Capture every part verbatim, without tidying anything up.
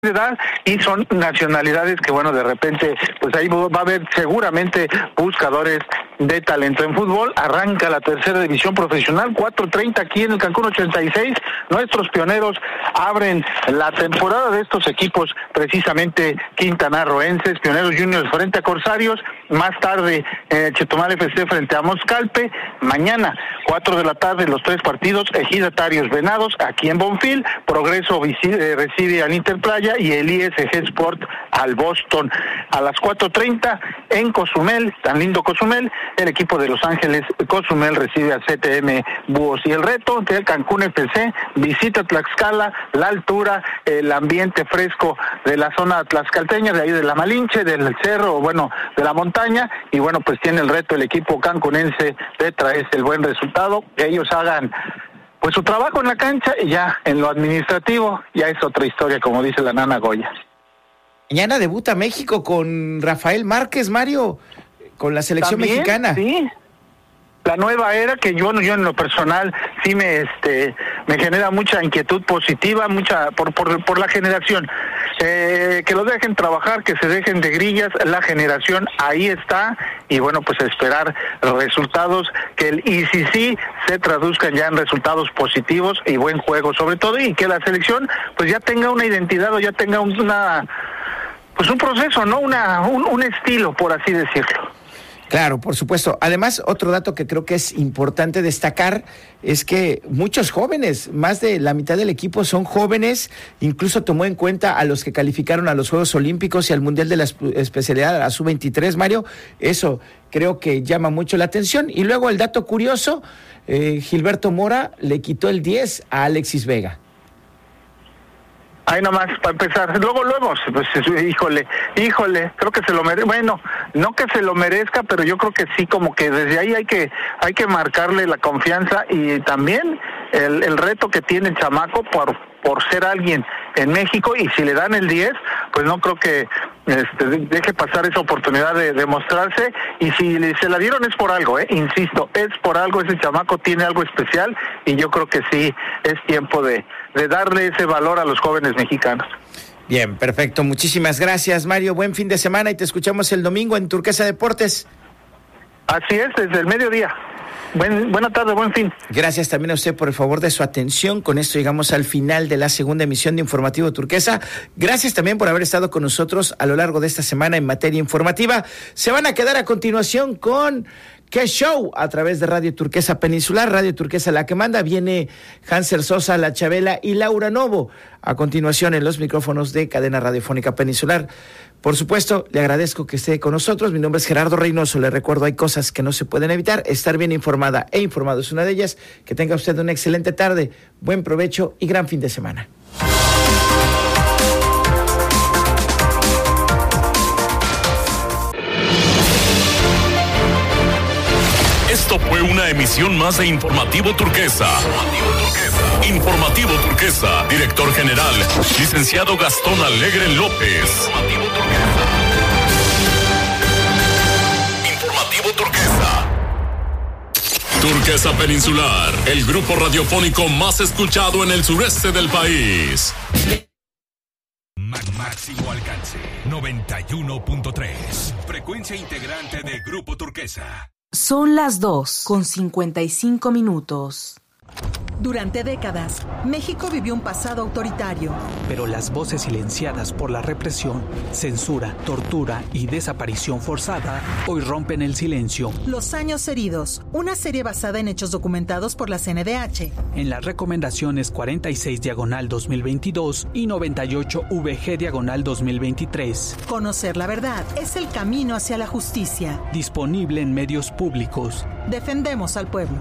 edad y son nacionalidades que, bueno, de repente, pues ahí va a haber seguramente buscadores de talento. En fútbol arranca la tercera división profesional, cuatro treinta aquí en el Cancún ochenta y seis. Nuestros pioneros abren la temporada de estos equipos, precisamente quintanarroenses, Pioneros Juniors frente a Corsarios, más tarde eh, Chetumal F C frente a Moscalpe, mañana cuatro de la tarde los tres partidos, Ejidatarios Venados aquí en Bonfil, Progreso visite, recibe al Interplaya y el I S G Sport al Boston. A las cuatro treinta en Cozumel, tan lindo Cozumel, el equipo de Los Ángeles Cozumel recibe a C T M Búhos, y el reto del Cancún F C visita Tlaxcala, la altura, el ambiente fresco de la zona tlaxcalteña, de ahí de la Malinche, del cerro, bueno, de la montaña, y bueno, pues tiene el reto el equipo cancunense de traer el buen resultado, que ellos hagan pues su trabajo en la cancha, y ya en lo administrativo ya es otra historia, como dice la nana Goya. Mañana debuta México con Rafael Márquez, Mario, con la selección ¿También? Mexicana. Sí, la nueva era que yo, yo en lo personal sí me este me genera mucha inquietud positiva, mucha por por, por la generación. Eh, que los dejen trabajar, que se dejen de grillas, la generación ahí está, y bueno, pues esperar resultados, que el I C C se traduzcan ya en resultados positivos y buen juego sobre todo, y que la selección pues ya tenga una identidad o ya tenga una pues un proceso, ¿no? Una un, un estilo, por así decirlo. Claro, por supuesto. Además, otro dato que creo que es importante destacar es que muchos jóvenes, más de la mitad del equipo son jóvenes, incluso tomó en cuenta a los que calificaron a los Juegos Olímpicos y al Mundial de la Especialidad, a la sub veintitrés, Mario. Eso creo que llama mucho la atención. Y luego el dato curioso, eh, Gilberto Mora le quitó el diez a Alexis Vega. Ahí nomás, para empezar, luego, luego, pues, híjole, híjole, creo que se lo merece, bueno, no que se lo merezca, pero yo creo que sí, como que desde ahí hay que hay que marcarle la confianza, y también el, el reto que tiene el chamaco por, por ser alguien en México, y si le dan el diez, pues no creo que este, deje pasar esa oportunidad de, de mostrarse, y si se la dieron es por algo, eh, insisto, es por algo, ese chamaco tiene algo especial, y yo creo que sí, es tiempo de, de darle ese valor a los jóvenes mexicanos. Bien, perfecto, muchísimas gracias, Mario, buen fin de semana, y te escuchamos el domingo en Turquesa Deportes. Así es, desde el mediodía. Buen, buena tarde, buen fin. Gracias también a usted por el favor de su atención. Con esto llegamos al final de la segunda emisión de Informativo Turquesa. Gracias también por haber estado con nosotros a lo largo de esta semana en materia informativa. Se van a quedar a continuación con ¿Qué Show? A través de Radio Turquesa Peninsular, Radio Turquesa La que manda. Viene Hanser Sosa, La Chabela y Laura Novo. A continuación en los micrófonos de Cadena Radiofónica Peninsular. Por supuesto, le agradezco que esté con nosotros. Mi nombre es Gerardo Reynoso. Le recuerdo, hay cosas que no se pueden evitar. Estar bien informada e informado es una de ellas. Que tenga usted una excelente tarde, buen provecho y gran fin de semana. Esto fue una emisión más de Informativo Turquesa. Informativo Turquesa. Informativo Turquesa. Director general, licenciado Gastón Alegre López. Informativo Turquesa. Informativo Turquesa. Turquesa Peninsular, el grupo radiofónico más escuchado en el sureste del país. Máximo alcance, noventa y uno punto tres. Frecuencia integrante de Grupo Turquesa. Son las dos con cincuenta y cinco minutos. Durante décadas, México vivió un pasado autoritario. Pero las voces silenciadas por la represión, censura, tortura y desaparición forzada hoy rompen el silencio. Los años heridos, una serie basada en hechos documentados por la C N D H. En las recomendaciones cuarenta y seis diagonal dos mil veintidós y noventa y ocho V G diagonal dos mil veintitrés. Conocer la verdad es el camino hacia la justicia. Disponible en medios públicos. Defendemos al pueblo.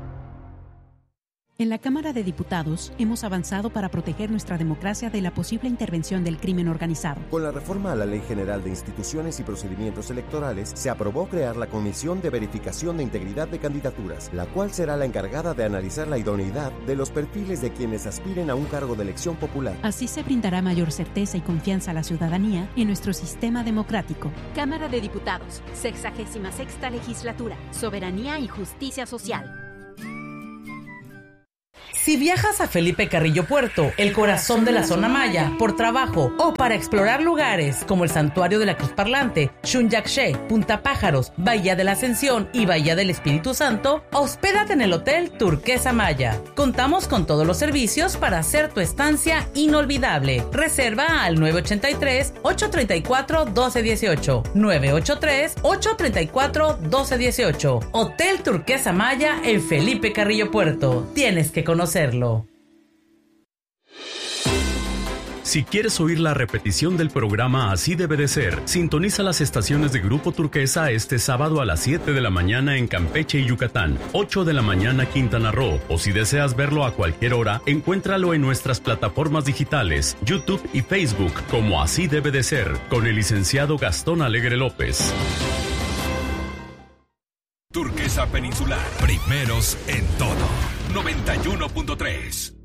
En la Cámara de Diputados hemos avanzado para proteger nuestra democracia de la posible intervención del crimen organizado. Con la reforma a la Ley General de Instituciones y Procedimientos Electorales, se aprobó crear la Comisión de Verificación de Integridad de Candidaturas, la cual será la encargada de analizar la idoneidad de los perfiles de quienes aspiren a un cargo de elección popular. Así se brindará mayor certeza y confianza a la ciudadanía en nuestro sistema democrático. Cámara de Diputados, sexagésima sexta legislatura, soberanía y justicia social. Si viajas a Felipe Carrillo Puerto, el corazón de la zona maya, por trabajo o para explorar lugares como el Santuario de la Cruz Parlante, Xunyaxché, Punta Pájaros, Bahía de la Ascensión y Bahía del Espíritu Santo, hospédate en el Hotel Turquesa Maya. Contamos con todos los servicios para hacer tu estancia inolvidable. Reserva al nueve ocho tres, ocho tres cuatro, uno dos uno ocho, nueve ocho tres, ocho tres cuatro, uno dos uno ocho. Hotel Turquesa Maya en Felipe Carrillo Puerto. Tienes que conocerlo. Si quieres oír la repetición del programa Así Debe de Ser, sintoniza las estaciones de Grupo Turquesa este sábado a las siete de la mañana en Campeche y Yucatán, ocho de la mañana Quintana Roo, o si deseas verlo a cualquier hora, encuéntralo en nuestras plataformas digitales, YouTube y Facebook, como Así Debe de Ser, con el licenciado Gastón Alegre López. Turquesa Peninsular, primeros en todo. noventa y uno punto tres.